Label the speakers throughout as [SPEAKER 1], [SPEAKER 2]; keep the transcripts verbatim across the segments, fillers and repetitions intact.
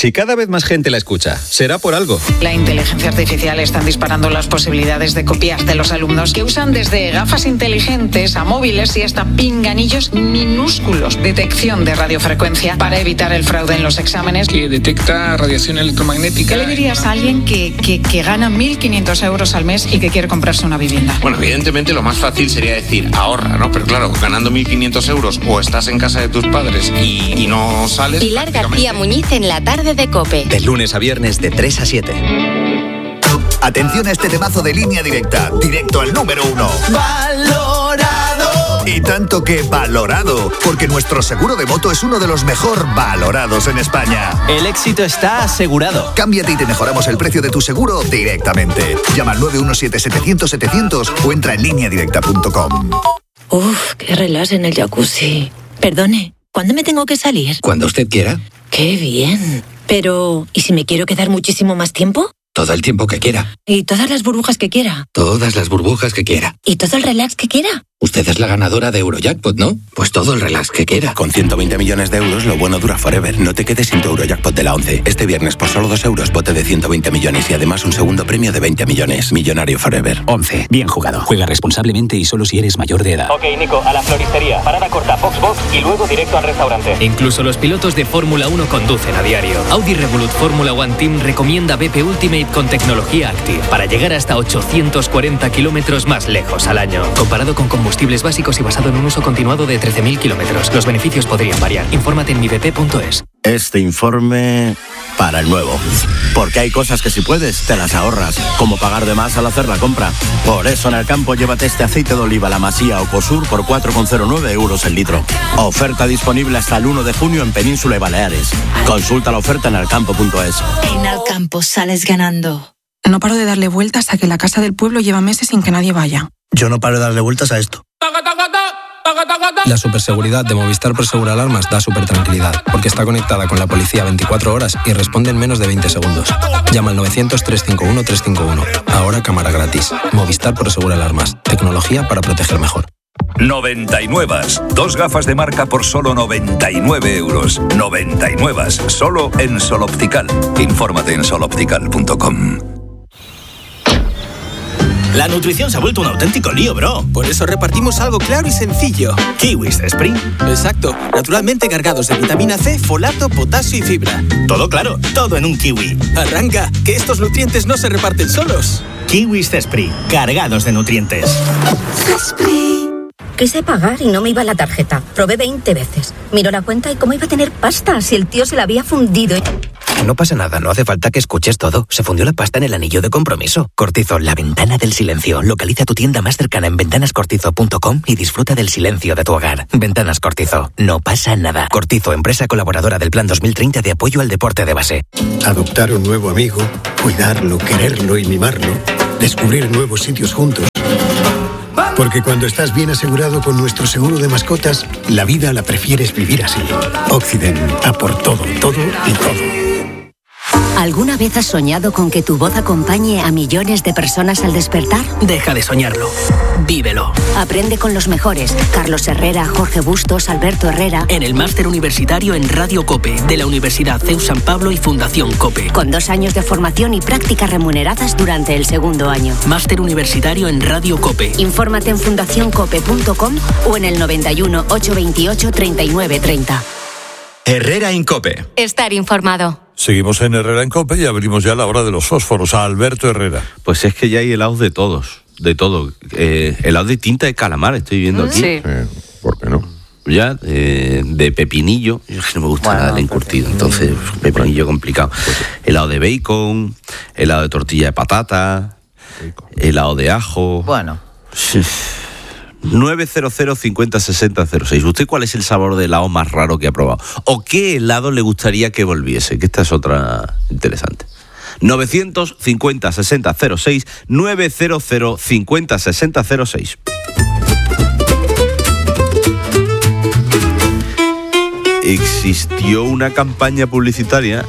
[SPEAKER 1] Si cada vez más gente la escucha, será por algo.
[SPEAKER 2] La inteligencia artificial está disparando las posibilidades de copiar de los alumnos que usan desde gafas inteligentes a móviles y hasta pinganillos minúsculos. Detección de radiofrecuencia para evitar el fraude en los exámenes.
[SPEAKER 3] Que detecta radiación electromagnética.
[SPEAKER 2] ¿Qué le dirías a alguien que, que, que gana mil quinientos euros al mes y que quiere comprarse una vivienda?
[SPEAKER 4] Bueno, evidentemente lo más fácil sería decir ahorra, ¿no? Pero claro, ganando mil quinientos euros o estás en casa de tus padres y, y no sales...
[SPEAKER 5] Pilar García Muñiz en la tarde de COPE.
[SPEAKER 6] De lunes a viernes de tres a siete.
[SPEAKER 7] Atención a este temazo de Línea Directa, directo al número uno. ¡Valorado! Y tanto que valorado, porque nuestro seguro de moto es uno de los mejor valorados en España.
[SPEAKER 8] El éxito está asegurado.
[SPEAKER 7] Cámbiate y te mejoramos el precio de tu seguro directamente. Llama al nueve uno siete, setecientos, setecientos o entra en línea directa punto com.
[SPEAKER 9] Uf, qué relax en el jacuzzi. Perdone, ¿cuándo me tengo que salir?
[SPEAKER 10] Cuando usted quiera.
[SPEAKER 9] Qué bien. Pero, ¿y si me quiero quedar muchísimo más tiempo?
[SPEAKER 10] Todo el tiempo que quiera.
[SPEAKER 9] ¿Y todas las burbujas que quiera?
[SPEAKER 10] Todas las burbujas que quiera.
[SPEAKER 9] ¿Y todo el relax que quiera?
[SPEAKER 10] Usted es la ganadora de Eurojackpot, ¿no? Pues todo el relax que quiera.
[SPEAKER 11] Con ciento veinte millones de euros, lo bueno dura forever. No te quedes sin tu Eurojackpot de la once. Este viernes, por solo dos euros, bote de ciento veinte millones y además un segundo premio de veinte millones. Millonario forever.
[SPEAKER 12] once. Bien jugado. Juega responsablemente y solo si eres mayor de edad.
[SPEAKER 13] Ok, Nico, a la floristería. Parada corta, box box y luego directo al restaurante.
[SPEAKER 14] Incluso los pilotos de Fórmula uno conducen a diario. Audi Revolut Fórmula One Team recomienda B P Ultimate con tecnología Active para llegar hasta ochocientos cuarenta kilómetros más lejos al año. Comparado con combustibles básicos y basado en un uso continuado de trece mil kilómetros. Los beneficios podrían variar. Infórmate en mi b p punto es.
[SPEAKER 15] Este informe para el nuevo. Porque hay cosas que si puedes, te las ahorras. Como pagar de más al hacer la compra. Por eso en el campo llévate este aceite de oliva La Masía o Cosur por cuatro coma cero nueve euros el litro. Oferta disponible hasta el uno de junio en Península y Baleares. Consulta la oferta en alcampo punto es.
[SPEAKER 16] En Alcampo sales ganando.
[SPEAKER 17] No paro de darle vueltas a que la casa del pueblo lleva meses sin que nadie vaya.
[SPEAKER 18] Yo no paro de darle vueltas a esto.
[SPEAKER 19] La superseguridad de Movistar Prosegura Alarmas da súper tranquilidad, porque está conectada con la policía veinticuatro horas y responde en menos de veinte segundos. Llama al novecientos, trescientos cincuenta y uno, trescientos cincuenta y uno. Ahora cámara gratis. Movistar Prosegura Alarmas. Tecnología para proteger mejor.
[SPEAKER 20] noventa y nueve. Dos gafas de marca por solo noventa y nueve euros. noventa y nueve. Solo en Sol Optical. Infórmate en sol optical punto com.
[SPEAKER 8] La nutrición se ha vuelto un auténtico lío, bro. Por eso repartimos algo claro y sencillo. Kiwis Spring. Exacto. Naturalmente cargados de vitamina C, folato, potasio y fibra. Todo claro, todo en un kiwi. Arranca, que estos nutrientes no se reparten solos.
[SPEAKER 21] Kiwis Spring, cargados de nutrientes.
[SPEAKER 22] Quise pagar y no me iba la tarjeta. Probé veinte veces. Miró la cuenta y cómo iba a tener pasta si el tío se la había fundido.
[SPEAKER 23] No pasa nada, no hace falta que escuches todo. Se fundió la pasta en el anillo de compromiso. Cortizo, la ventana del silencio. Localiza tu tienda más cercana en ventanas cortizo punto com y disfruta del silencio de tu hogar. Ventanas Cortizo, no pasa nada. Cortizo, empresa colaboradora del Plan dos mil treinta de apoyo al deporte de base.
[SPEAKER 24] Adoptar un nuevo amigo, cuidarlo, quererlo y mimarlo. Descubrir nuevos sitios juntos. Porque cuando estás bien asegurado con nuestro seguro de mascotas, la vida la prefieres vivir así. Occident, a por todo, todo y todo.
[SPEAKER 22] ¿Alguna vez has soñado con que tu voz acompañe a millones de personas al despertar?
[SPEAKER 8] Deja de soñarlo. Vívelo.
[SPEAKER 22] Aprende con los mejores. Carlos Herrera, Jorge Bustos, Alberto Herrera.
[SPEAKER 8] En el máster universitario en Radio COPE, de la Universidad C E U San Pablo y Fundación COPE.
[SPEAKER 22] Con dos años de formación y prácticas remuneradas durante el segundo año.
[SPEAKER 8] Máster universitario en Radio COPE.
[SPEAKER 22] Infórmate en fundación cope punto com o en el noventa y uno, ochocientos veintiocho, treinta y nueve treinta.
[SPEAKER 6] Herrera en COPE.
[SPEAKER 22] Estar informado.
[SPEAKER 25] Seguimos en Herrera en COPE y abrimos ya la hora de los fósforos a Alberto Herrera.
[SPEAKER 26] Pues es que ya hay helados de todos, de todo. Eh, helado de tinta de calamar, estoy viendo aquí.
[SPEAKER 22] Sí.
[SPEAKER 25] Eh, ¿Por qué no?
[SPEAKER 26] Ya, eh, de pepinillo. Es que no me gusta
[SPEAKER 22] bueno,
[SPEAKER 26] nada el encurtido, entonces pepinillo complicado. Helado de bacon, helado de tortilla de patata, bacon. Helado de ajo.
[SPEAKER 27] Bueno.
[SPEAKER 26] nueve cero cero, cincuenta, sesenta, cero seis. ¿Usted cuál es el sabor de helado más raro que ha probado? ¿O qué helado le gustaría que volviese? Que esta es otra interesante. novecientos cincuenta, sesenta, cero seis, nueve cero cero, cincuenta, sesenta, cero seis. Existió una campaña publicitaria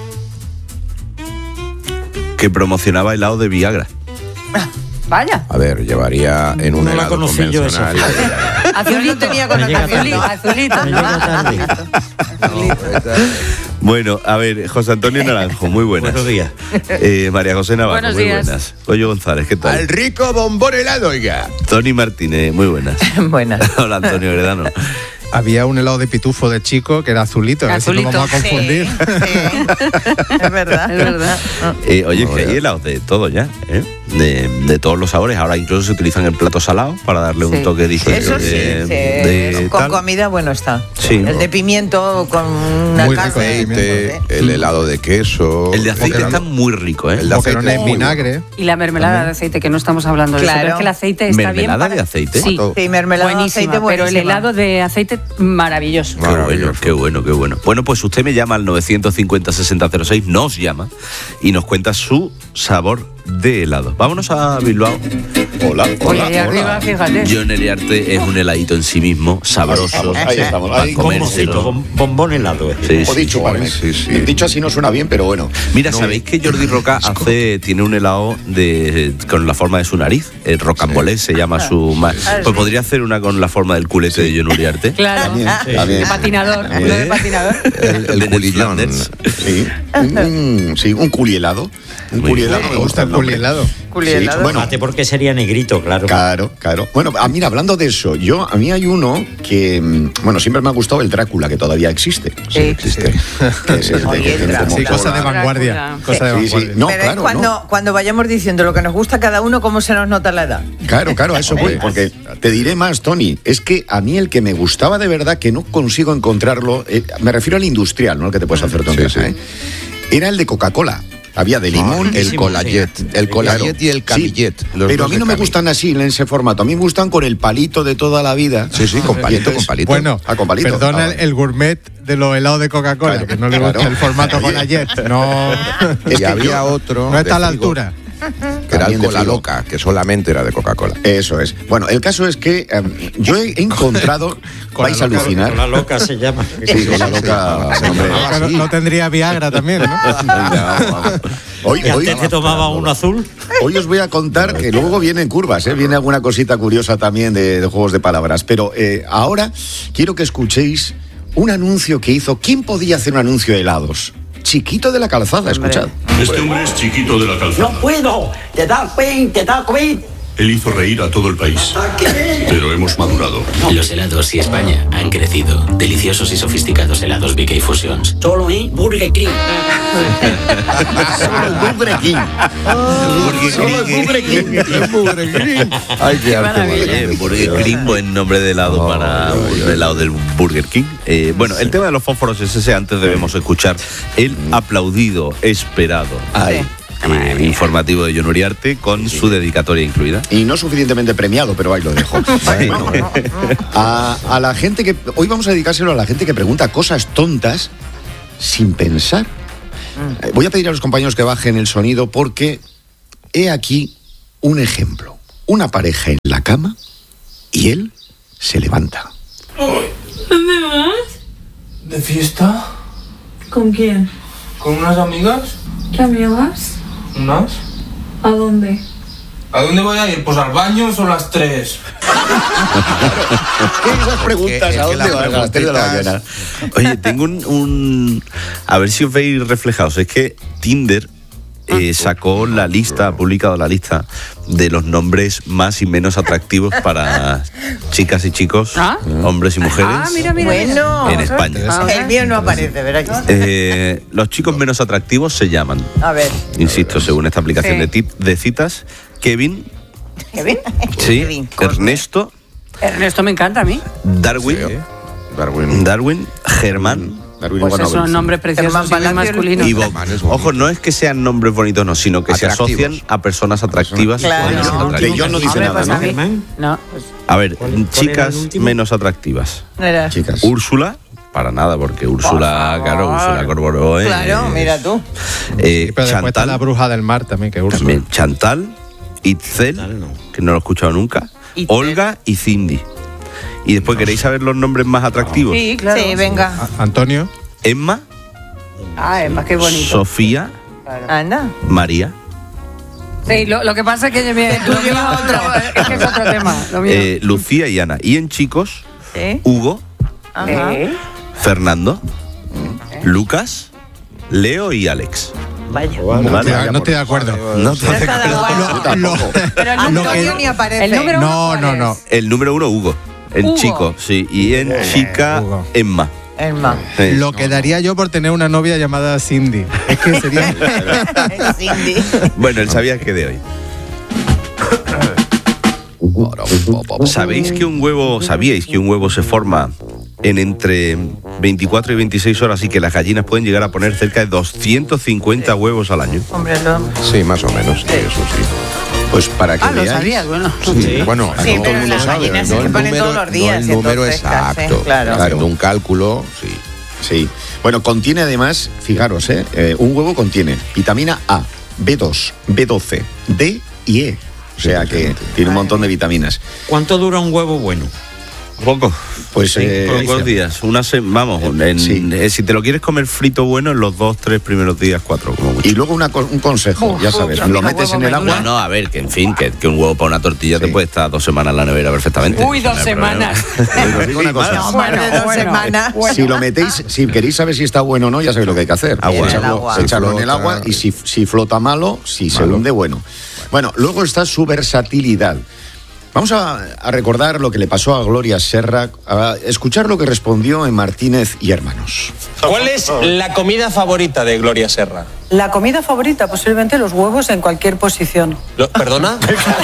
[SPEAKER 26] que promocionaba helado de Viagra.
[SPEAKER 27] Vaya.
[SPEAKER 25] A ver, llevaría en un
[SPEAKER 27] no
[SPEAKER 25] helado convencional.
[SPEAKER 27] Azulito tenía con azulito. Azulito.
[SPEAKER 25] No, esta,
[SPEAKER 26] Bueno, a ver, José Antonio Naranjo, muy buenas.
[SPEAKER 1] Buenos días.
[SPEAKER 26] Eh, María José Navarro,
[SPEAKER 2] Buenos
[SPEAKER 26] muy
[SPEAKER 2] días.
[SPEAKER 26] buenas. Goyo González, ¿qué tal?
[SPEAKER 3] Al rico bombón helado, oiga.
[SPEAKER 26] Tony Martínez, muy buenas.
[SPEAKER 2] Buenas.
[SPEAKER 26] Hola, Antonio Heredano.
[SPEAKER 4] Había un helado de pitufo de chico que era azulito, a ver si
[SPEAKER 2] Azulito,
[SPEAKER 4] no vamos a confundir.
[SPEAKER 2] sí, sí. Es verdad, es verdad.
[SPEAKER 26] Eh, oye, es que hay helados de todo ya, ¿eh? De, de todos los sabores. Ahora incluso se utilizan el plato salado para darle un
[SPEAKER 2] Sí.
[SPEAKER 26] toque distinto.
[SPEAKER 2] Eso sí,
[SPEAKER 26] de,
[SPEAKER 2] sí.
[SPEAKER 26] de
[SPEAKER 2] Con
[SPEAKER 26] tal.
[SPEAKER 2] comida bueno está.
[SPEAKER 26] Sí.
[SPEAKER 2] El de pimiento con una
[SPEAKER 3] Muy rico
[SPEAKER 2] carne.
[SPEAKER 3] aceite, el helado de queso.
[SPEAKER 26] El de aceite está muy rico, ¿eh?
[SPEAKER 3] El de aceite
[SPEAKER 4] Boquerones en
[SPEAKER 3] es muy
[SPEAKER 4] vinagre.
[SPEAKER 5] Y la mermelada de aceite, que no estamos hablando de
[SPEAKER 2] Claro.
[SPEAKER 5] eso, pero es que el aceite está bien
[SPEAKER 26] ¿Mermelada
[SPEAKER 5] para...
[SPEAKER 26] de aceite?
[SPEAKER 5] Sí,
[SPEAKER 2] Sí, mermelada de
[SPEAKER 5] buenísima,
[SPEAKER 2] aceite
[SPEAKER 5] pero el
[SPEAKER 2] buenísima.
[SPEAKER 5] helado de aceite maravilloso.
[SPEAKER 26] Qué bueno, qué bueno, qué bueno. Bueno, pues usted me llama al nueve cinco cero, seis cero cero seis, nos llama y nos cuenta su sabor de helado. Vámonos a Bilbao.
[SPEAKER 3] Hola,
[SPEAKER 5] Oye,
[SPEAKER 3] hola,
[SPEAKER 5] ahí arriba,
[SPEAKER 3] hola.
[SPEAKER 5] fíjate.
[SPEAKER 26] John Eliarte es un heladito en sí mismo, sabroso,
[SPEAKER 3] Ahí estamos,
[SPEAKER 26] para
[SPEAKER 3] ahí,
[SPEAKER 26] comérselo.
[SPEAKER 1] Bom- bombón helado. eh.
[SPEAKER 26] Sí,
[SPEAKER 3] O
[SPEAKER 26] sí.
[SPEAKER 3] dicho, Vale, vale. sí, sí. Dicho así no suena bien, pero bueno.
[SPEAKER 26] Mira,
[SPEAKER 3] No,
[SPEAKER 26] ¿sabéis que Jordi Roca hace, tiene un helado de, con la forma de su nariz? El rocambolés se llama su... ma- Pues podría hacer una con la forma del culete de John Uriarte.
[SPEAKER 5] Claro.
[SPEAKER 3] También,
[SPEAKER 5] De
[SPEAKER 3] también.
[SPEAKER 5] patinador.
[SPEAKER 26] ¿Eh?
[SPEAKER 5] Uno de patinador.
[SPEAKER 3] El, el
[SPEAKER 26] De
[SPEAKER 3] culillón.
[SPEAKER 26] Flanders.
[SPEAKER 3] Sí, un, un- sí, un culihelado. Un
[SPEAKER 26] Muy
[SPEAKER 3] culihelado.
[SPEAKER 4] Me
[SPEAKER 3] Me
[SPEAKER 4] gusta el
[SPEAKER 3] nombre.
[SPEAKER 4] culihelado.
[SPEAKER 2] Culihelado.
[SPEAKER 3] Sí, bueno,
[SPEAKER 1] Fíjate porque sería negrito, claro.
[SPEAKER 3] Claro, claro. Bueno, ah, mira, hablando de eso, yo a mí hay uno que, mm, bueno, siempre me ha gustado el Drácula, que todavía existe. Sí, existe. Que es el de
[SPEAKER 2] Oye,
[SPEAKER 3] que
[SPEAKER 2] el
[SPEAKER 3] tiene como
[SPEAKER 4] Sí, cosa de
[SPEAKER 3] cola.
[SPEAKER 4] vanguardia.
[SPEAKER 5] Drácula.
[SPEAKER 4] Cosa de
[SPEAKER 3] Sí, sí.
[SPEAKER 4] vanguardia.
[SPEAKER 3] No,
[SPEAKER 2] pero
[SPEAKER 3] claro,
[SPEAKER 2] es cuando,
[SPEAKER 3] no.
[SPEAKER 2] cuando vayamos diciendo lo que nos gusta a cada uno, cómo se nos nota la edad.
[SPEAKER 3] Claro, claro, a eso voy, porque te diré más, Tony, es que a mí el que me gustaba de verdad, que no consigo encontrarlo, eh, me refiero al industrial, no el que te puedes hacer tú en Sí, casa, sí. ¿eh? Era el de Coca-Cola. Había de limón,
[SPEAKER 1] Ah,
[SPEAKER 3] el
[SPEAKER 1] sí,
[SPEAKER 3] Colayet,
[SPEAKER 1] sí.
[SPEAKER 3] el Colayet y el Camillet. Pero a mí no me gustan así en ese formato, a mí me gustan con el palito de toda la vida. Sí, sí, con palito, con palito.
[SPEAKER 4] Bueno,
[SPEAKER 3] Ah, con palito.
[SPEAKER 4] perdona
[SPEAKER 3] Ah,
[SPEAKER 4] el, el gourmet de los helados de Coca-Cola,
[SPEAKER 3] Claro,
[SPEAKER 4] que no le
[SPEAKER 3] claro.
[SPEAKER 4] gusta el formato con ayer. No,
[SPEAKER 3] Es
[SPEAKER 4] Y
[SPEAKER 3] que
[SPEAKER 4] había
[SPEAKER 3] yo-
[SPEAKER 4] otro no está a la altura.
[SPEAKER 3] que era el
[SPEAKER 4] de
[SPEAKER 3] Cola
[SPEAKER 4] frigo.
[SPEAKER 3] Loca, que solamente era de Coca-Cola. Eso es. Bueno, el caso es que eh, yo he encontrado, vais a alucinar.
[SPEAKER 1] Con la loca se llama.
[SPEAKER 3] Sí, Cola Loca, hombre.
[SPEAKER 4] No, no tendría Viagra también, ¿no?
[SPEAKER 3] Hoy,
[SPEAKER 1] Y
[SPEAKER 3] hoy-
[SPEAKER 1] antes te tomaba uno azul.
[SPEAKER 3] Hoy os voy a contar que luego vienen curvas, ¿eh? Viene alguna cosita curiosa también de, de juegos de palabras. Pero eh, ahora quiero que escuchéis un anuncio que hizo. ¿Quién podía hacer un anuncio de helados? Chiquito de la Calzada, escuchad.
[SPEAKER 7] Este hombre es Chiquito de la Calzada.
[SPEAKER 9] No puedo. Te da cuenta, te da cuenta.
[SPEAKER 7] Él hizo reír a todo el país. Pero hemos madurado.
[SPEAKER 12] Los helados y España han crecido. Deliciosos y sofisticados helados B K Fusions.
[SPEAKER 9] Solo en Burger King.
[SPEAKER 3] Solo el Burger King. Solo el Burger King.
[SPEAKER 26] Ay, qué
[SPEAKER 3] maravilla.
[SPEAKER 26] arte. Burger King, buen nombre de helado para un helado del Burger King. Eh, bueno, el tema de los fósforos es ese. Antes debemos escuchar el aplaudido, esperado.
[SPEAKER 3] Ay.
[SPEAKER 26] eh, informativo de John Uriarte con su dedicatoria incluida.
[SPEAKER 3] Y no suficientemente premiado, pero ahí lo dejo. Bueno, a, a la gente que... Hoy vamos a dedicárselo a la gente que pregunta cosas tontas sin pensar. Eh, Voy a pedir a los compañeros que bajen el sonido porque he aquí un ejemplo. Una pareja en la cama y él se levanta.
[SPEAKER 28] ¿Dónde vas?
[SPEAKER 29] ¿De fiesta?
[SPEAKER 28] ¿Con quién?
[SPEAKER 29] ¿Con unas amigas?
[SPEAKER 28] ¿Qué amigas?
[SPEAKER 29] ¿Unas?
[SPEAKER 28] ¿A dónde?
[SPEAKER 29] ¿A dónde voy a ir? Pues al baño son las tres.
[SPEAKER 3] ¿Qué esas preguntas? ¿A dónde vas? A las tres de la mañana.
[SPEAKER 26] Oye, tengo un, un- A ver si os veis reflejados. Es que Tinder eh, sacó la lista, ha publicado la lista de los nombres más y menos atractivos para chicas y chicos,
[SPEAKER 2] ¿Ah?
[SPEAKER 26] hombres y mujeres
[SPEAKER 2] Ah, mira, mira. Bueno.
[SPEAKER 26] en España.
[SPEAKER 2] El mío no aparece, ¿verdad?
[SPEAKER 26] Eh, los chicos menos atractivos se llaman,
[SPEAKER 2] A ver.
[SPEAKER 26] insisto, según esta aplicación
[SPEAKER 2] Sí.
[SPEAKER 26] de, tip, de citas, Kevin,
[SPEAKER 2] ¿Kevin?
[SPEAKER 26] sí, Ernesto,
[SPEAKER 5] Ernesto me encanta a mí.
[SPEAKER 26] Darwin,
[SPEAKER 3] Darwin,
[SPEAKER 26] Darwin, Germán.
[SPEAKER 5] Pues esos son nombres preciosos y muy masculinos.
[SPEAKER 26] Y Bob. Ojo, no es que sean nombres bonitos, no, sino que se
[SPEAKER 3] Atractivos.
[SPEAKER 26] asocian a personas atractivas.
[SPEAKER 2] Claro.
[SPEAKER 26] o menos
[SPEAKER 2] No,
[SPEAKER 26] atractivas.
[SPEAKER 3] De John no dice
[SPEAKER 2] Hombre,
[SPEAKER 3] nada,
[SPEAKER 2] pues
[SPEAKER 3] ¿no?
[SPEAKER 2] a mí- No, pues
[SPEAKER 26] A ver,
[SPEAKER 2] era el
[SPEAKER 26] chicas
[SPEAKER 2] último?
[SPEAKER 26] menos atractivas.
[SPEAKER 2] era.
[SPEAKER 3] Chicas.
[SPEAKER 26] Úrsula, para nada, porque Úrsula, claro, Úrsula Corboró. eh,
[SPEAKER 2] Claro, mira tú.
[SPEAKER 26] eh,
[SPEAKER 4] Pero después está
[SPEAKER 26] Chantal,
[SPEAKER 4] la bruja del mar también, que Úrsula.
[SPEAKER 26] también Chantal, Itzel, que no lo he escuchado nunca,
[SPEAKER 2] Itzel.
[SPEAKER 26] Olga y Cindy. Y después, ¿queréis saber los nombres más atractivos?
[SPEAKER 2] Sí, claro. Sí, venga.
[SPEAKER 4] A- Antonio.
[SPEAKER 26] Emma,
[SPEAKER 5] Ah, es más que bonito.
[SPEAKER 26] Sofía,
[SPEAKER 2] Anda.
[SPEAKER 26] María.
[SPEAKER 5] Sí, lo, lo que pasa es que yo me- lo mío es otro, es que es otro tema. Lo mío.
[SPEAKER 26] eh, Lucía y Ana. Y en chicos,
[SPEAKER 2] Sí.
[SPEAKER 26] Hugo,
[SPEAKER 2] Ajá.
[SPEAKER 5] ¿Eh?
[SPEAKER 26] Fernando, Lucas Leo y Alex.
[SPEAKER 2] Vaya.
[SPEAKER 4] No, vale, te, no estoy de acuerdo.
[SPEAKER 26] No te de acuerdo.
[SPEAKER 2] Lo, lo, Pero el Antonio ni aparece.
[SPEAKER 5] El número
[SPEAKER 4] no,
[SPEAKER 5] uno,
[SPEAKER 4] no, no.
[SPEAKER 26] El número uno, Hugo. En
[SPEAKER 5] Hugo.
[SPEAKER 26] chico, sí. Y en eh, chica, Hugo. Emma.
[SPEAKER 2] Emma.
[SPEAKER 26] Sí.
[SPEAKER 4] Lo que daría yo por tener una novia llamada Cindy. Es que sería...
[SPEAKER 2] Cindy.
[SPEAKER 26] Bueno, el sabías que de hoy. ¿Sabéis que un huevo, sabíais que un huevo se forma en entre veinticuatro y veintiséis horas y que las gallinas pueden llegar a poner cerca de doscientos cincuenta huevos al año?
[SPEAKER 2] Hombre, no.
[SPEAKER 3] Sí, más o menos, sí, eso sí. Pues para que
[SPEAKER 5] Ah, lo
[SPEAKER 3] veáis.
[SPEAKER 5] sabías, bueno.
[SPEAKER 3] Sí, sí. Bueno,
[SPEAKER 2] Sí,
[SPEAKER 3] no todo
[SPEAKER 2] pero
[SPEAKER 3] el mundo
[SPEAKER 2] las
[SPEAKER 3] sabe.
[SPEAKER 2] gallinas
[SPEAKER 3] No
[SPEAKER 2] se
[SPEAKER 3] el
[SPEAKER 2] ponen
[SPEAKER 3] número,
[SPEAKER 2] todos los días,
[SPEAKER 3] no el número
[SPEAKER 2] entonces,
[SPEAKER 3] exacto.
[SPEAKER 2] casi, claro.
[SPEAKER 3] Haciendo un cálculo, sí. Sí. Bueno, contiene además, fijaros, ¿eh? Eh, un huevo contiene vitamina A, B dos, B doce, D y E. O sea que tiene un montón de vitaminas.
[SPEAKER 1] ¿Cuánto dura un huevo bueno?
[SPEAKER 26] Poco.
[SPEAKER 3] Pues
[SPEAKER 26] sí,
[SPEAKER 3] eh,
[SPEAKER 26] pocos días. Una se, vamos, en,
[SPEAKER 3] sí.
[SPEAKER 26] eh, si te lo quieres comer frito bueno, en los dos, tres primeros días, cuatro, como mucho.
[SPEAKER 3] Y luego una, un consejo,
[SPEAKER 2] Uf,
[SPEAKER 3] ya
[SPEAKER 2] uf,
[SPEAKER 3] sabes,
[SPEAKER 2] a
[SPEAKER 3] lo
[SPEAKER 2] mí los
[SPEAKER 3] metes en
[SPEAKER 2] huevos
[SPEAKER 3] el
[SPEAKER 2] me
[SPEAKER 3] agua.
[SPEAKER 26] No, no, a ver, que en fin, que, que un huevo para una tortilla
[SPEAKER 3] Sí.
[SPEAKER 26] te puede estar dos semanas en la nevera perfectamente.
[SPEAKER 5] Uy, dos
[SPEAKER 26] No hay
[SPEAKER 5] semanas.
[SPEAKER 26] problema.
[SPEAKER 3] Os digo una cosa.
[SPEAKER 2] No, más de dos
[SPEAKER 5] bueno,
[SPEAKER 2] semanas.
[SPEAKER 5] bueno.
[SPEAKER 3] Si lo metéis, si queréis saber si está bueno o no, ya sabéis lo que hay que hacer.
[SPEAKER 26] Agua.
[SPEAKER 3] Echarlo,
[SPEAKER 2] En el agua.
[SPEAKER 3] echarlo en el
[SPEAKER 4] Flota.
[SPEAKER 3] agua y si, si flota malo, si se
[SPEAKER 4] Malo.
[SPEAKER 3] hunde, bueno. Bueno, luego está su versatilidad. Vamos a, a recordar lo que le pasó a Gloria Serra, a escuchar lo que respondió en Martínez y Hermanos.
[SPEAKER 10] ¿Cuál es la comida favorita de Gloria Serra?
[SPEAKER 28] La comida favorita, posiblemente los huevos en cualquier posición.
[SPEAKER 10] Lo- ¿Perdona?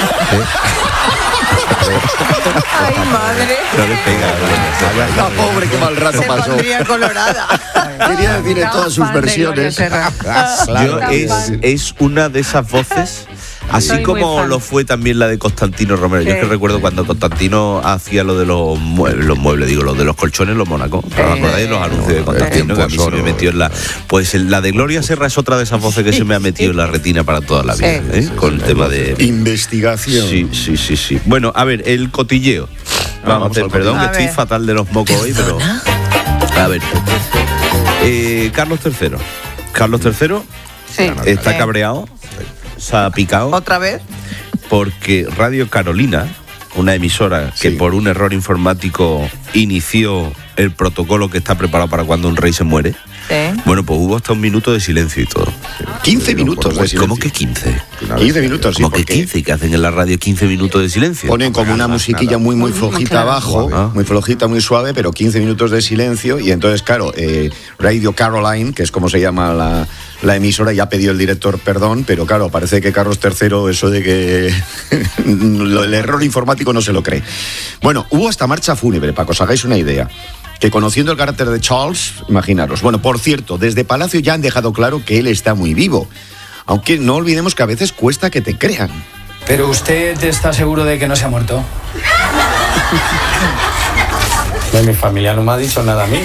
[SPEAKER 2] Ay, madre.
[SPEAKER 26] No le pega, Gloria.
[SPEAKER 3] La pobre, qué mal rato
[SPEAKER 2] Se
[SPEAKER 3] pasó.
[SPEAKER 2] pondría colorada.
[SPEAKER 3] Quería decir en
[SPEAKER 5] Tan
[SPEAKER 3] todas sus
[SPEAKER 5] fan de
[SPEAKER 3] versiones.
[SPEAKER 5] Gloria Serra.
[SPEAKER 26] Yo es, es una de esas voces, así
[SPEAKER 5] Soy muy
[SPEAKER 26] como
[SPEAKER 5] fan.
[SPEAKER 26] lo fue también la de Constantino Romero. Yo es que
[SPEAKER 5] Sí.
[SPEAKER 26] recuerdo cuando Constantino hacía lo de los muebles, los muebles, digo, lo de los colchones, los Mónacos. ¿Os acordáis de los anuncios de Constantino? Que a mí se me metió en la. Pues el- la de Gloria Serra es otra de esas voces que se me ha metido en la retina para toda la vida,
[SPEAKER 5] Sí.
[SPEAKER 26] ¿eh? Con el tema de.
[SPEAKER 3] Investigación.
[SPEAKER 26] Sí, sí, sí, sí. Bueno, a ver, el cotilleo. Vamos,
[SPEAKER 3] vamos
[SPEAKER 26] a hacer,
[SPEAKER 3] al
[SPEAKER 26] perdón,
[SPEAKER 2] cotilleo.
[SPEAKER 26] que
[SPEAKER 2] A
[SPEAKER 26] estoy
[SPEAKER 2] ver.
[SPEAKER 26] fatal de los mocos hoy, pero. A ver. Eh, Carlos tercero. Carlos tercero
[SPEAKER 5] Sí.
[SPEAKER 26] está
[SPEAKER 2] Sí.
[SPEAKER 26] cabreado, se ha picado,
[SPEAKER 2] ¿Otra vez?
[SPEAKER 26] porque Radio Carolina, una emisora que
[SPEAKER 3] Sí.
[SPEAKER 26] por un error informático inició el protocolo que está preparado para cuando un rey se muere,
[SPEAKER 2] Sí.
[SPEAKER 26] bueno, pues hubo hasta un minuto de silencio y todo.
[SPEAKER 3] quince minutos de silencio.
[SPEAKER 26] ¿Cómo que quince?
[SPEAKER 3] quince minutos, sí,
[SPEAKER 26] ¿Cómo que
[SPEAKER 3] porque
[SPEAKER 26] quince? ¿Que hacen en la radio quince minutos de silencio?
[SPEAKER 3] ponen como una musiquilla muy, muy flojita
[SPEAKER 5] claro.
[SPEAKER 3] abajo,
[SPEAKER 26] Ah.
[SPEAKER 3] muy flojita, muy suave, pero quince minutos de silencio. Y entonces, claro, eh, Radio Caroline, que es como se llama la, la emisora, ya pidió el director perdón, pero claro, parece que Carlos tercero, eso de que lo- el error informático no se lo cree. Bueno, hubo hasta marcha fúnebre, para que os hagáis una idea. Que conociendo el carácter de Charles, imaginaros. Bueno, por cierto, desde Palacio ya han dejado claro que él está muy vivo. Aunque no olvidemos que a veces cuesta que te crean.
[SPEAKER 11] Pero usted está seguro de que no se ha muerto.
[SPEAKER 10] De mi familia no me ha dicho nada a mí.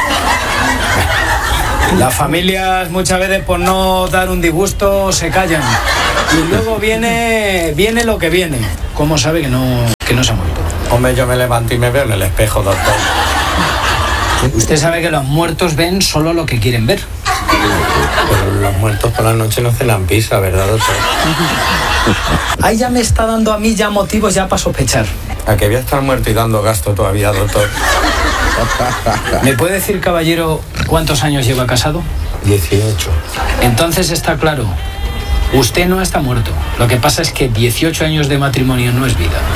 [SPEAKER 11] Las familias muchas veces por no dar un disgusto se callan. Y luego viene, viene lo que viene. ¿Cómo sabe que no, que no se ha muerto?
[SPEAKER 10] Hombre, yo me levanto y me veo en el espejo, doctor.
[SPEAKER 11] Usted sabe que los muertos ven solo lo que quieren ver.
[SPEAKER 10] Pero los muertos por la noche no cenan pizza, ¿verdad, doctor?
[SPEAKER 11] Ahí ya me está dando a mí ya motivos ya para sospechar.
[SPEAKER 10] ¿A que voy a estar muerto y dando gasto todavía, doctor?
[SPEAKER 11] ¿Me puede decir, caballero, cuántos años lleva casado?
[SPEAKER 10] dieciocho.
[SPEAKER 11] Entonces está claro. Usted no está muerto. Lo que pasa es que dieciocho años de matrimonio no es vida.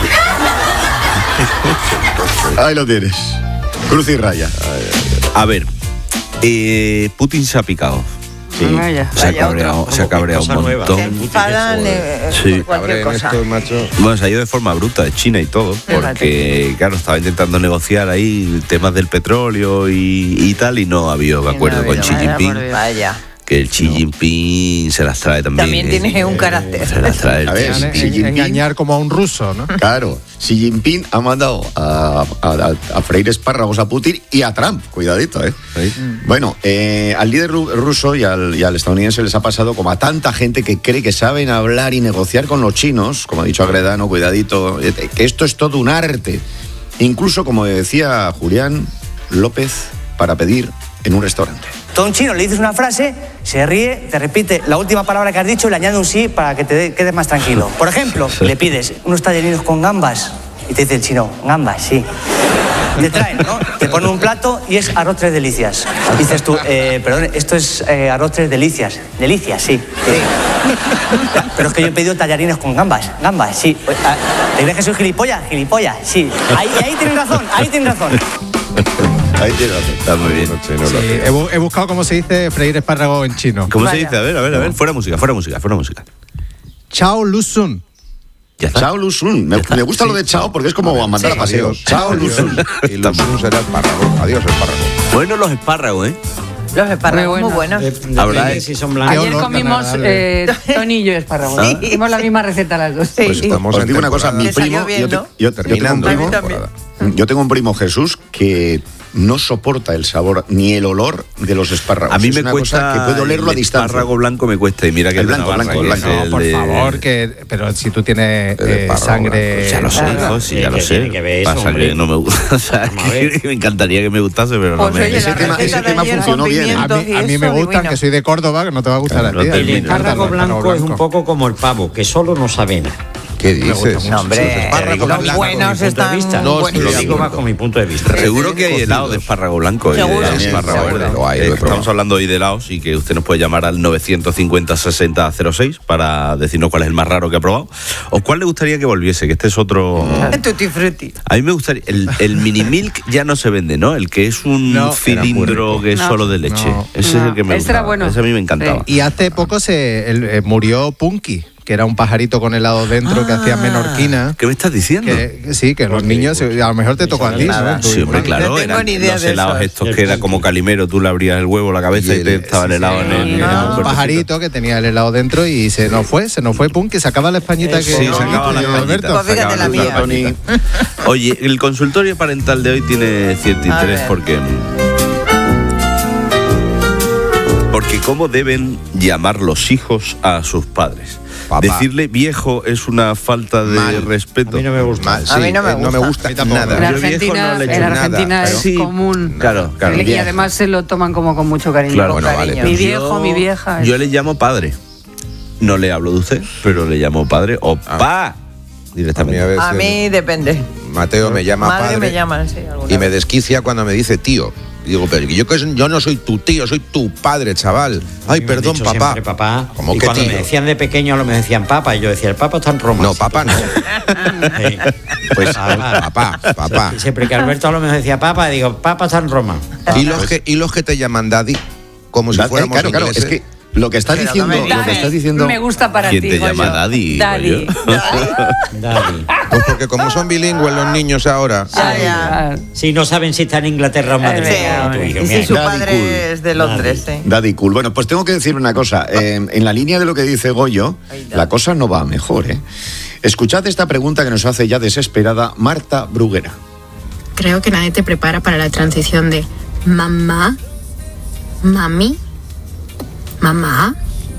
[SPEAKER 3] Ahí lo tienes. Cruz y raya.
[SPEAKER 26] A ver, eh, Putin se ha picado.
[SPEAKER 2] Sí. Vaya.
[SPEAKER 26] Se ha
[SPEAKER 2] Vaya
[SPEAKER 26] cabreado,
[SPEAKER 2] otro.
[SPEAKER 26] se ha cabreado un
[SPEAKER 1] Cosa nueva.
[SPEAKER 26] montón.
[SPEAKER 2] Se enfadan eh,
[SPEAKER 26] Sí.
[SPEAKER 2] por cualquier cosa.
[SPEAKER 26] Bueno, se ha ido de forma bruta de China y todo, porque, claro, estaba intentando negociar ahí temas del petróleo y, y tal, y no ha habido acuerdo con Xi Jinping.
[SPEAKER 2] Vaya.
[SPEAKER 26] Que el Xi Jinping se las trae también.
[SPEAKER 2] También tiene un carácter.
[SPEAKER 26] Se las trae el
[SPEAKER 3] A ver,
[SPEAKER 26] Xi
[SPEAKER 3] Xi
[SPEAKER 26] Jinping.
[SPEAKER 3] Jinping-
[SPEAKER 4] Engañar como a un ruso, ¿no?
[SPEAKER 3] Claro, Xi Jinping ha mandado a, a, a, a freír espárragos a Putin y a Trump, cuidadito, ¿eh? Bueno, eh, al líder ru- ruso y al, y al estadounidense les ha pasado como a tanta gente que cree que saben hablar y negociar con los chinos, como ha dicho Agredano, cuidadito, eh, que esto es todo un arte. Incluso, como decía Julián López, para pedir en un restaurante.
[SPEAKER 13] Tú a un chino le dices una frase, se ríe, te repite la última palabra que has dicho y le añade un sí para que te de- quedes más tranquilo. Por ejemplo, le pides unos tallerinos con gambas y te dice el chino, gambas, sí. te traen, ¿no? Te ponen un plato y es arroz tres delicias. Y dices tú, eh, perdón, esto es eh, arroz tres delicias. Delicias, sí. sí. Pero es que yo he pedido tallarines con gambas. Gambas, sí. ¿Te crees que soy gilipollas? Gilipollas, sí. Ahí, ahí tienes razón, ahí tienes razón.
[SPEAKER 3] Ahí tienes razón.
[SPEAKER 26] Está muy bien.
[SPEAKER 4] Sí, he, bu- he buscado cómo se dice freír espárragos en chino.
[SPEAKER 26] ¿Cómo Vaya. se dice? A ver, a ver, a ver. Fuera música, fuera música, fuera música.
[SPEAKER 4] Chao Lusun.
[SPEAKER 3] Chao Lusun. Me, me gusta sí. lo de chao porque es como a mandar sí. a paseos. Chao Lusun.
[SPEAKER 14] Y Lusun será espárrago. Adiós, espárrago.
[SPEAKER 26] Bueno, los espárragos, ¿eh?
[SPEAKER 2] Los espárragos muy buenos.
[SPEAKER 26] Habrá
[SPEAKER 5] si son blancos. Ayer comimos eh, Tony y yo espárragos. Sí. Hicimos la misma receta las dos.
[SPEAKER 3] Sí. Pues estamos Os digo una cosa, mi primo, bien, yo, te, yo, terminando. Yo tengo, un primo, yo tengo un primo Jesús que no soporta el sabor ni el olor de los espárragos.
[SPEAKER 26] A mí
[SPEAKER 3] es
[SPEAKER 26] me
[SPEAKER 3] una
[SPEAKER 26] cuesta
[SPEAKER 3] cosa que puede olerlo a distancia.
[SPEAKER 26] El espárrago blanco me cuesta y mira que
[SPEAKER 3] el blanco, blanco, blanco.
[SPEAKER 4] No, por de... favor, que pero si tú tienes eh, sangre,
[SPEAKER 26] ya lo sé, hijo, sí, ya lo sé. Que pasa que no me gusta, o sea, que me encantaría que me gustase, pero no me.
[SPEAKER 3] Ese tema, ese tema funcionó bien.
[SPEAKER 4] A mí, a mí me gustan, que soy de Córdoba, que no te va a gustar a ti.
[SPEAKER 1] El espárrago blanco es un poco como el pavo, que solo no sabe nada.
[SPEAKER 14] ¿Qué dices?
[SPEAKER 2] No, hombre, los buenos están
[SPEAKER 1] no, lo digo bajo mi punto de vista.
[SPEAKER 26] Seguro que hay helado de espárrago blanco y de espárrago verde. Lo hay, lo Estamos hablando hoy de helados y que usted nos puede llamar al novecientos cincuenta sesenta cero seis para decirnos cuál es el más raro que ha probado o cuál le gustaría que volviese, que este es otro...
[SPEAKER 2] Tutti frutti.
[SPEAKER 26] A mí me gustaría... El, el mini milk ya no se vende, ¿no? El que es un no, cilindro que es no, solo de leche. No, Ese no. es el que me gusta. Era bueno. Ese a mí me encantaba.
[SPEAKER 4] Sí. Y hace poco se el, eh, murió Punky, que era un pajarito con helado dentro ah, que hacía menorquina.
[SPEAKER 26] ¿Qué me estás diciendo?
[SPEAKER 4] Que, que sí, que los niños, a lo mejor te tocó a ti, ¿no?
[SPEAKER 26] Sí, hombre, claro, eran los helados estos que era como calimero, tú le abrías el huevo, la cabeza y, y te estaba el helado sí, en el...
[SPEAKER 4] Era un pajarito que tenía el helado dentro y se nos fue, se nos fue Punky, sacaba la españita que...
[SPEAKER 26] Sí, sacaba la españita.
[SPEAKER 2] Fíjate la mía.
[SPEAKER 26] Oye, el consultorio parental de hoy tiene cierto interés porque... Porque cómo deben llamar los hijos a sus padres. Papá. Decirle viejo es una falta de
[SPEAKER 14] Mal.
[SPEAKER 26] respeto.
[SPEAKER 14] A mí no me gusta. Mal, sí,
[SPEAKER 2] a mí no me gusta,
[SPEAKER 14] no me gusta nada.
[SPEAKER 5] En Argentina, no en Argentina es sí, común.
[SPEAKER 26] Claro, claro.
[SPEAKER 5] Y viejo. Además se lo toman como con mucho cariño.
[SPEAKER 26] Claro,
[SPEAKER 5] con
[SPEAKER 26] bueno,
[SPEAKER 5] cariño.
[SPEAKER 26] vale.
[SPEAKER 5] Mi viejo, yo, mi vieja. Es...
[SPEAKER 26] Yo le llamo padre. No le hablo de usted, pero le llamo padre o ah. pa. Directamente.
[SPEAKER 2] A mí, a mí depende.
[SPEAKER 14] Mateo me llama
[SPEAKER 2] Madre
[SPEAKER 14] padre
[SPEAKER 2] me llaman, sí,
[SPEAKER 14] y me desquicia cuando me dice tío. Digo, pero yo, yo no soy tu tío, soy tu padre, chaval. Ay, perdón, papá.
[SPEAKER 1] papá.
[SPEAKER 14] ¿Cómo
[SPEAKER 1] y
[SPEAKER 14] que
[SPEAKER 1] cuando
[SPEAKER 14] tío?
[SPEAKER 1] me decían de pequeño, lo me decían papa, y yo decía, el papa está en Roma.
[SPEAKER 14] No, papá no.
[SPEAKER 1] Sí.
[SPEAKER 14] Pues papá, papá.
[SPEAKER 1] Siempre que Alberto a lo mejor decía papa, digo, papa está en Roma.
[SPEAKER 14] ¿Y los, que, ¿Y los que te llaman daddy? Como si fuéramos
[SPEAKER 3] claro, claro,
[SPEAKER 14] ingleses.
[SPEAKER 3] Es que lo que está
[SPEAKER 2] Pero
[SPEAKER 3] diciendo,
[SPEAKER 2] no me,
[SPEAKER 3] lo que estás diciendo.
[SPEAKER 5] Me gusta para
[SPEAKER 26] ¿Quién
[SPEAKER 5] ti.
[SPEAKER 26] te llama
[SPEAKER 5] yo?
[SPEAKER 26] daddy?
[SPEAKER 5] Daddy.
[SPEAKER 1] Daddy.
[SPEAKER 14] Pues porque como son bilingües los niños ahora.
[SPEAKER 2] Ya, ya.
[SPEAKER 1] Sí, no saben si está en Inglaterra o Madrid.
[SPEAKER 2] Sí, y si su padre cool. es de Londres.
[SPEAKER 3] Daddy. Sí. Daddy cool. Bueno, pues tengo que decir una cosa. Eh, en la línea de lo que dice Goyo, la cosa no va mejor, ¿eh? Escuchad esta pregunta que nos hace ya desesperada Marta Bruguera.
[SPEAKER 15] Creo que nadie te prepara para la transición de mamá, mami, mamá,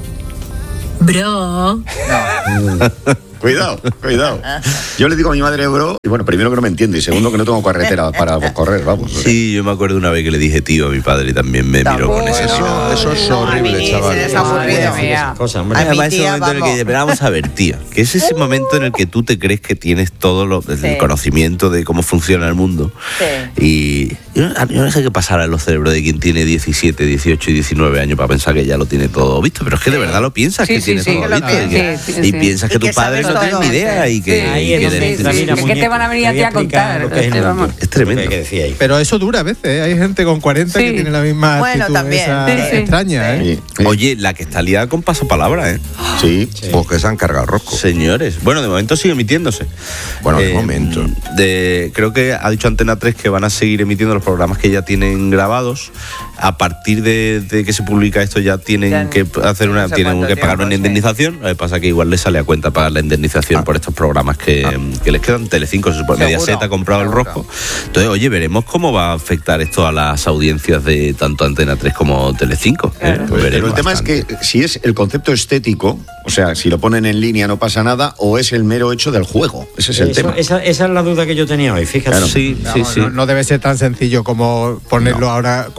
[SPEAKER 15] bro.
[SPEAKER 3] No. Cuidado, cuidado. Yo le digo a mi madre bro, y bueno, primero que no me entiende, y segundo que no tengo carretera para correr, vamos.
[SPEAKER 26] Sí, yo me acuerdo una vez que le dije tío a mi padre y también me miró con ese
[SPEAKER 14] eso, eso es horrible, no, chaval.
[SPEAKER 2] Es aburrido.
[SPEAKER 26] Cosa, hombre. A mi tía, momento en el que, pero vamos a ver, tía, que es ese momento en el que tú te crees que tienes todo lo, el sí. conocimiento de cómo funciona el mundo. Sí. Y yo, yo no sé qué pasará en los cerebros de quien tiene diecisiete, dieciocho y diecinueve años para pensar que ya lo tiene todo visto, pero es que de verdad lo piensas
[SPEAKER 5] sí,
[SPEAKER 26] que
[SPEAKER 5] sí,
[SPEAKER 26] tiene
[SPEAKER 5] sí,
[SPEAKER 26] todo
[SPEAKER 5] que
[SPEAKER 26] visto.
[SPEAKER 5] que,
[SPEAKER 26] y, que,
[SPEAKER 5] sí, sí,
[SPEAKER 26] y piensas que,
[SPEAKER 2] y que
[SPEAKER 26] tu padre no tiene ni idea y que...
[SPEAKER 5] Sí, y que,
[SPEAKER 26] que,
[SPEAKER 5] sí, sí, sí. ¿Qué te van a venir a ti a contar?
[SPEAKER 26] Este, vamos. Es tremendo.
[SPEAKER 4] Pero eso dura a veces, ¿eh? Hay gente con cuarenta sí. que tiene la misma
[SPEAKER 2] bueno,
[SPEAKER 4] actitud
[SPEAKER 2] también.
[SPEAKER 4] Esa
[SPEAKER 2] Sí, sí.
[SPEAKER 4] extraña, ¿eh?
[SPEAKER 26] Sí, sí. Oye, la que está liada con pasapalabra, ¿eh?
[SPEAKER 3] Sí,
[SPEAKER 14] sí. Pues que se han cargado rosco.
[SPEAKER 26] Señores, bueno, de momento sigue emitiéndose.
[SPEAKER 14] Bueno, de eh, momento.
[SPEAKER 26] De, creo que ha dicho Antena tres que van a seguir emitiendo los programas que ya tienen grabados. A partir de, de que se publica esto ya tienen ya, que hacer una, no sé tienen que pagar una indemnización. Lo que pasa es que igual les sale a cuenta pagar la indemnización ah. por estos programas que, ah. que les quedan. Telecinco, se supone, Mediaset ha comprado Seguro. el rosco. Entonces, oye, veremos cómo va a afectar esto a las audiencias de tanto Antena tres como Telecinco.
[SPEAKER 3] Claro. ¿eh? Pues Pero el tema bastante. es que si es el concepto estético, o sea, si lo ponen en línea no pasa nada, o es el mero hecho del juego. Ese es el
[SPEAKER 1] Eso,
[SPEAKER 3] tema.
[SPEAKER 1] Esa, esa es la duda que yo tenía hoy, fíjate.
[SPEAKER 26] Claro. Sí,
[SPEAKER 4] no,
[SPEAKER 26] sí,
[SPEAKER 4] no,
[SPEAKER 26] sí.
[SPEAKER 4] No, no debe ser tan sencillo como ponerlo no. ahora como un cuadrado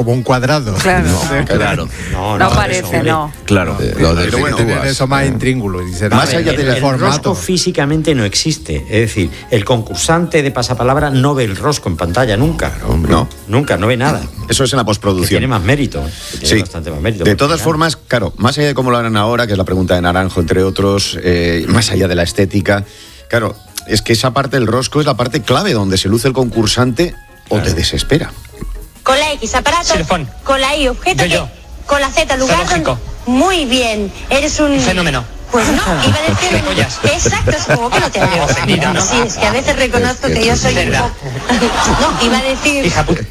[SPEAKER 4] cuadrado.
[SPEAKER 5] Claro.
[SPEAKER 3] No,
[SPEAKER 26] Claro.
[SPEAKER 5] No, no parece, no.
[SPEAKER 26] Claro.
[SPEAKER 4] Eh,
[SPEAKER 14] Lo de
[SPEAKER 4] Pero bueno,
[SPEAKER 14] Figueres.
[SPEAKER 4] tener eso más intríngulo. Y ser
[SPEAKER 3] Más
[SPEAKER 4] el-
[SPEAKER 3] allá
[SPEAKER 4] el,
[SPEAKER 3] del-
[SPEAKER 1] El
[SPEAKER 4] formato.
[SPEAKER 1] rosco físicamente no existe. Es decir, el concursante de pasapalabra no ve el rosco en pantalla nunca.
[SPEAKER 3] No.
[SPEAKER 1] Nunca, no ve nada.
[SPEAKER 3] Eso es en la
[SPEAKER 1] Que
[SPEAKER 3] postproducción.
[SPEAKER 1] tiene más mérito. que Tiene
[SPEAKER 3] Sí.
[SPEAKER 1] bastante más mérito.
[SPEAKER 3] De
[SPEAKER 1] porque,
[SPEAKER 3] todas
[SPEAKER 1] claro,
[SPEAKER 3] formas, claro, más allá de cómo lo harán ahora, que es la pregunta de Naranjo, entre otros, eh, más allá de la estética, claro, es que esa parte del rosco es la parte clave donde se luce el concursante o te desespera.
[SPEAKER 8] Con la X, aparato.
[SPEAKER 13] Xilofón.
[SPEAKER 8] Con la Y, objeto.
[SPEAKER 13] Yo, yo.
[SPEAKER 8] que- Con la Z, lugar.
[SPEAKER 13] Zoológico.
[SPEAKER 8] donde- Muy bien. Eres un.
[SPEAKER 13] Fenómeno.
[SPEAKER 8] Pues no, iba a decir.
[SPEAKER 13] Pollas.
[SPEAKER 8] Exacto, es como que no te veo.
[SPEAKER 13] Ofendida, ¿no?
[SPEAKER 8] Sí, es que a veces reconozco que yo soy un
[SPEAKER 13] Verdad.
[SPEAKER 8] poco. No, iba a decir.
[SPEAKER 13] Hija puta.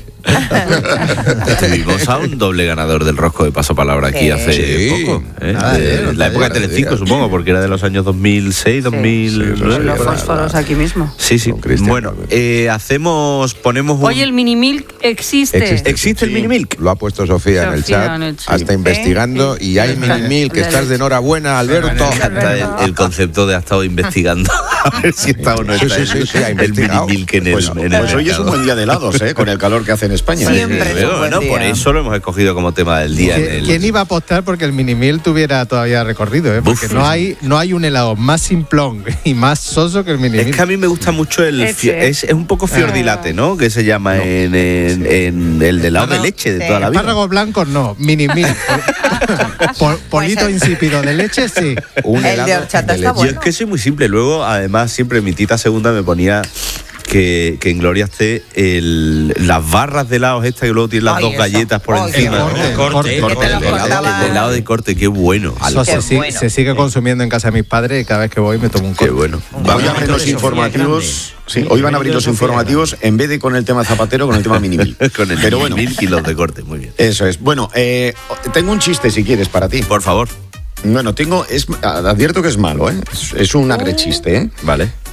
[SPEAKER 26] Tuvimos a un doble ganador del rosco de pasapalabra aquí
[SPEAKER 2] Sí.
[SPEAKER 26] hace
[SPEAKER 14] Sí.
[SPEAKER 26] poco. ¿eh?
[SPEAKER 4] Nada,
[SPEAKER 26] De
[SPEAKER 4] eh, no
[SPEAKER 26] la
[SPEAKER 4] te
[SPEAKER 26] época de
[SPEAKER 14] digas,
[SPEAKER 26] Telecinco,
[SPEAKER 14] digas.
[SPEAKER 26] supongo, porque era de los años dos mil seis, dos mil nueve.
[SPEAKER 5] Los
[SPEAKER 26] por ahí.
[SPEAKER 5] fósforos aquí mismo.
[SPEAKER 26] Sí, sí.
[SPEAKER 14] Con Cristian
[SPEAKER 26] Bueno,
[SPEAKER 14] Calvet.
[SPEAKER 26] eh, hacemos, ponemos un...
[SPEAKER 5] Oye, el mini milk existe.
[SPEAKER 26] ¿Existe el mini milk?
[SPEAKER 14] Lo ha puesto Sofía, en el
[SPEAKER 5] Sofía
[SPEAKER 14] chat.
[SPEAKER 5] en el chat.
[SPEAKER 14] Hasta investigando. Y hay
[SPEAKER 5] Sí.
[SPEAKER 14] mini mil, que
[SPEAKER 5] La
[SPEAKER 14] estás de
[SPEAKER 5] leche.
[SPEAKER 14] enhorabuena, Alberto.
[SPEAKER 26] Me encanta el, el concepto de ha estado investigando a ver si está o no
[SPEAKER 14] Sí,
[SPEAKER 26] está
[SPEAKER 14] sí, sí, sí, ha
[SPEAKER 26] el mini
[SPEAKER 14] investigado.
[SPEAKER 26] milk en el,
[SPEAKER 3] Pues,
[SPEAKER 26] en el
[SPEAKER 3] pues hoy es un
[SPEAKER 26] mercado.
[SPEAKER 3] buen día de helados, ¿eh? Con el calor que hace en España.
[SPEAKER 2] Siempre
[SPEAKER 26] Sí,
[SPEAKER 2] es un
[SPEAKER 26] pero
[SPEAKER 2] buen
[SPEAKER 26] bueno, por
[SPEAKER 2] día.
[SPEAKER 26] eso lo hemos escogido como tema del día. en
[SPEAKER 4] ¿Qui-
[SPEAKER 26] el-
[SPEAKER 4] ¿Quién iba a apostar porque el Minimil tuviera todavía recorrido? ¿eh? Porque
[SPEAKER 26] Uf.
[SPEAKER 4] no hay, no hay un helado más simplón y más soso que el Minimil.
[SPEAKER 26] Es que a mí me gusta mucho el...
[SPEAKER 5] Leche.
[SPEAKER 26] fio- es, es un poco fiordilate, ¿no? Que se llama en, en- en el de helado de leche de
[SPEAKER 2] sí.
[SPEAKER 26] toda la vida.
[SPEAKER 4] Espárragos blancos no, Minimil. Pol- polito insípido de leche sí.
[SPEAKER 14] Un
[SPEAKER 2] El de
[SPEAKER 14] helado
[SPEAKER 2] horchata
[SPEAKER 14] de
[SPEAKER 2] está
[SPEAKER 14] leche.
[SPEAKER 26] Yo es que soy muy simple. Luego, además, siempre mi tita segunda me ponía que, que en Gloria esté el, las barras de helados estas que luego tienen las
[SPEAKER 2] Ay,
[SPEAKER 26] dos
[SPEAKER 2] eso.
[SPEAKER 26] galletas por
[SPEAKER 2] Ay,
[SPEAKER 26] encima.
[SPEAKER 4] el corte,
[SPEAKER 1] El corte,
[SPEAKER 4] el corte.
[SPEAKER 2] Que te lo
[SPEAKER 26] El helado,
[SPEAKER 2] cortaban.
[SPEAKER 26] el helado de corte, qué bueno.
[SPEAKER 4] Eso
[SPEAKER 2] Qué
[SPEAKER 4] se, sigue-
[SPEAKER 2] bueno.
[SPEAKER 4] se sigue consumiendo en casa de mis padres y cada vez que voy me tomo un
[SPEAKER 26] Qué
[SPEAKER 4] corte.
[SPEAKER 26] bueno.
[SPEAKER 3] Hoy abren los informativos. Sí, hoy van a abrir los informativos en vez de con el tema Zapatero, con el tema Minimil.
[SPEAKER 26] Con el
[SPEAKER 3] Pero bueno,
[SPEAKER 26] mil kilos de corte, muy bien.
[SPEAKER 3] eso es. Bueno, eh, tengo un chiste si quieres para ti.
[SPEAKER 26] Por favor.
[SPEAKER 3] Bueno, tengo, es, advierto que es malo, ¿eh? Es, es un agrechiste, ¿eh?
[SPEAKER 26] Vale.